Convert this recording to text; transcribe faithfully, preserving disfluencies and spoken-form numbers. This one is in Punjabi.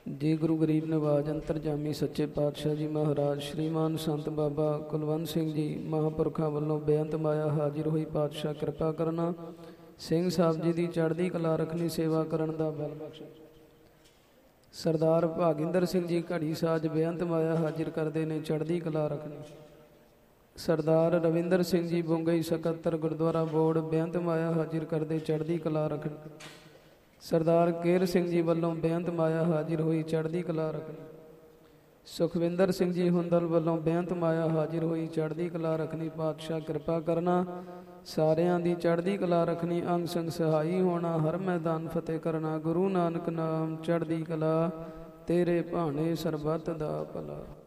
ਜੀ ਗੁਰੂ ਗਰੀਬ ਨਿਵਾਜ ਅੰਤਰਜਾਮੀ ਸੱਚੇ ਪਾਤਸ਼ਾਹ ਜੀ ਮਹਾਰਾਜ ਸ਼੍ਰੀਮਾਨ ਸੰਤ ਬਾਬਾ ਕੁਲਵੰਤ ਸਿੰਘ ਜੀ ਮਹਾਂਪੁਰਖਾਂ ਵੱਲੋਂ ਬੇਅੰਤ ਮਾਇਆ ਹਾਜ਼ਰ ਹੋਈ। ਪਾਤਸ਼ਾਹ ਕਿਰਪਾ ਕਰਨਾ, ਸਿੰਘ ਸਾਹਿਬ ਜੀ ਦੀ ਚੜ੍ਹਦੀ ਕਲਾ ਰੱਖਣੀ, ਸੇਵਾ ਕਰਨ ਦਾ ਬਲ ਬਖਸ਼। ਸਰਦਾਰ ਭਾਗਿੰਦਰ ਸਿੰਘ ਜੀ ਘੜੀ ਸਾਜ ਬੇਅੰਤ ਮਾਇਆ ਹਾਜ਼ਰ ਕਰਦੇ ਨੇ, ਚੜ੍ਹਦੀ ਕਲਾ ਰੱਖਣੀ। ਸਰਦਾਰ ਰਵਿੰਦਰ ਸਿੰਘ ਜੀ ਬੁੰਗਈ ਸਕੱਤਰ ਗੁਰਦੁਆਰਾ ਬੋਰਡ ਬੇਅੰਤ ਮਾਇਆ ਹਾਜ਼ਰ ਕਰਦੇ, ਚੜ੍ਹਦੀ ਕਲਾ ਰੱਖਣੀ। ਸਰਦਾਰ ਕੇਰ ਸਿੰਘ ਜੀ ਵੱਲੋਂ ਬੇਅੰਤ ਮਾਇਆ ਹਾਜ਼ਰ ਹੋਈ, ਚੜ੍ਹਦੀ ਕਲਾ ਰੱਖਣੀ। ਸੁਖਵਿੰਦਰ ਸਿੰਘ ਜੀ ਹੁੰਦਲ ਵੱਲੋਂ ਬੇਅੰਤ ਮਾਇਆ ਹਾਜ਼ਰ ਹੋਈ, ਚੜ੍ਹਦੀ ਕਲਾ ਰੱਖਣੀ। ਪਾਤਸ਼ਾਹ ਕਿਰਪਾ ਕਰਨਾ, ਸਾਰਿਆਂ ਦੀ ਚੜ੍ਹਦੀ ਕਲਾ ਰੱਖਣੀ। ਅੰਗ ਸੰਗ ਸਹਾਈ ਹੋਣਾ, ਹਰ ਮੈਦਾਨ ਫਤਿਹ ਕਰਨਾ। ਗੁਰੂ ਨਾਨਕ ਨਾਮ ਚੜ੍ਹਦੀ ਕਲਾ, ਤੇਰੇ ਭਾਣੇ ਸਰਬੱਤ ਦਾ ਭਲਾ।